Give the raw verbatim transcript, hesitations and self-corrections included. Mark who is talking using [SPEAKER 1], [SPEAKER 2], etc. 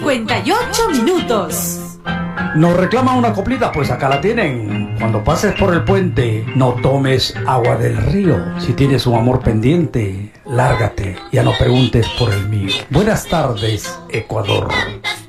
[SPEAKER 1] cincuenta y ocho minutos.
[SPEAKER 2] ¿Nos reclama una coplita? Pues acá la tienen. Cuando pases por el puente, no tomes agua del río. Si tienes un amor pendiente, lárgate. Ya no preguntes por el mío. Buenas tardes, Ecuador.